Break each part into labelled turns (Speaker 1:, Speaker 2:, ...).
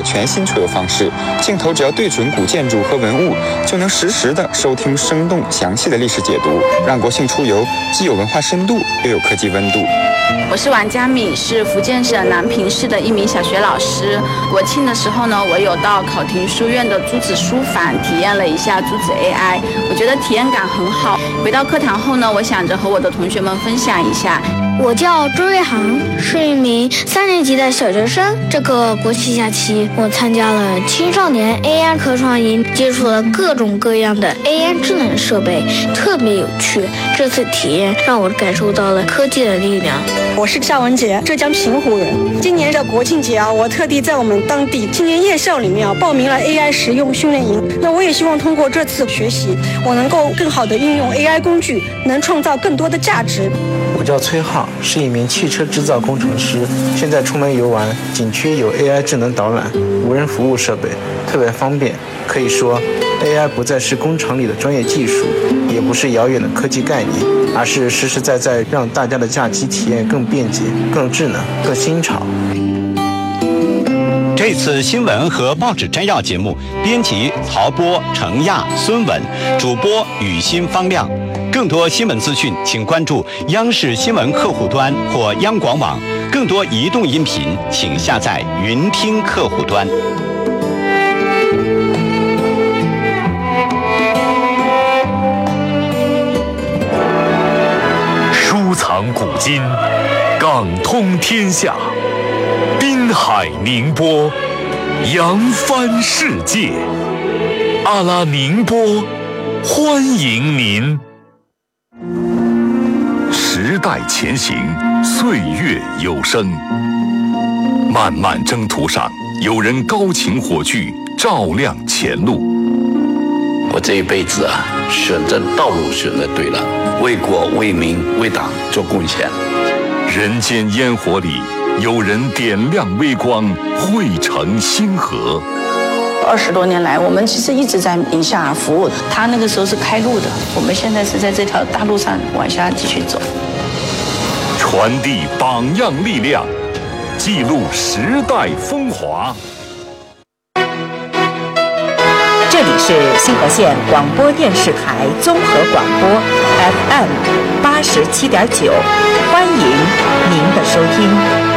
Speaker 1: 全新出游方式，镜头只要对准古建筑和文物，就能实时的收听生动详细的历史解读，让国庆出游既有文化深度，又有科技温度。
Speaker 2: 我是王佳敏，是福建省南平市的一名小学老师。国庆的时候呢，我有到考亭书院的朱子书房体验了一下朱子 AI， 我觉得体验感很好。回到课堂后呢，我想着和我的同学们分享一下。
Speaker 3: 我叫周瑞航，是一名3年级的小学生。这个国庆假期，我参加了青少年 AI 科创营，接触了各种各样的 AI 智能设备，特别有趣。这次体验让我感受到了科技的力量。
Speaker 4: 我是夏文杰，浙江平湖人。今年的国庆节啊，我特地在我们当地青年夜校里面报名了 AI 实用训练营。那我也希望通过这次学习，我能够更好的运用 AI 工具，能创造更多的价值。
Speaker 5: 我叫崔浩，是一名汽车制造工程师。现在出门游玩，景区有 AI 智能导览、无人服务设备，特别方便。可以说 AI 不再是工厂里的专业技术，也不是遥远的科技概念，而是实实在在让大家的假期体验更便捷、更智能、更新潮。
Speaker 6: 这次新闻和报纸摘要节目，编辑曹波、程亚、孙稳，主播雨欣、方亮。更多新闻资讯，请关注央视新闻客户端或央广网。更多移动音频，请下载云听客户端。
Speaker 7: 收藏古今，港通天下，滨海宁波，扬帆世界。阿拉宁波，欢迎您。时代前行，岁月有声。漫漫征途上，有人高擎火炬，照亮前路。
Speaker 8: 我这一辈子啊，选择道路选择对了，为国为民为党做贡献。
Speaker 7: 人间烟火里，有人点亮微光，汇成星河。
Speaker 9: 20多年来，我们其实一直在宁夏服务。他那个时候是开路的，我们现在是在这条大路上往下继续走。
Speaker 7: 传递榜样力量，记录时代风华。
Speaker 10: 这里是新河县广播电视台综合广播 FM 87.9，欢迎您的收听。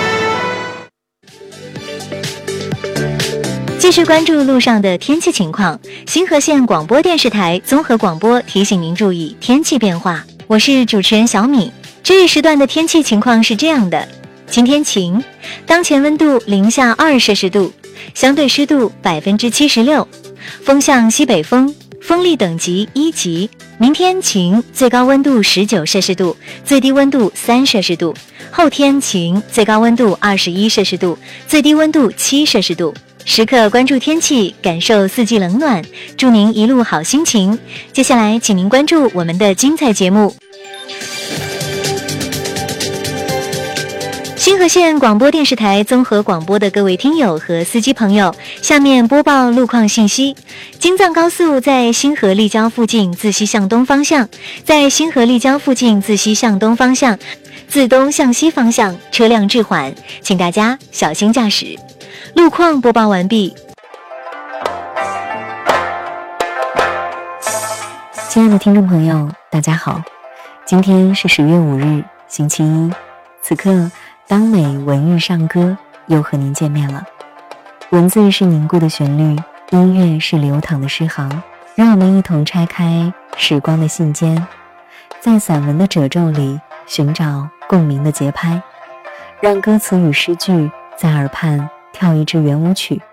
Speaker 11: 继续关注路上的天气情况。新河县广播电视台综合广播提醒您注意天气变化。我是主持人小敏。这一时段的天气情况是这样的：今天晴，当前温度零下2摄氏度，相对湿度76%，风向西北风，风力等级1级。明天晴，最高温度19摄氏度，最低温度3摄氏度。后天晴，最高温度21摄氏度，最低温度7摄氏度。时刻关注天气，感受四季冷暖，祝您一路好心情。接下来请您关注我们的精彩节目。新河县广播电视台综合广播的各位听友和司机朋友，下面播报路况信息。京藏高速在新河立交附近自西向东方向，在新河立交附近自西向东方向，自东向西方向车辆滞缓，请大家小心驾驶。路况播报完毕。
Speaker 12: 亲爱的听众朋友，大家好，今天是10月5日，星期一。此刻，当美文艺上歌又和您见面了。文字是凝固的旋律，音乐是流淌的诗行，让我们一同拆开时光的信笺，在散文的褶皱里寻找共鸣的节拍，让歌词与诗句在耳畔跳一支圆舞曲，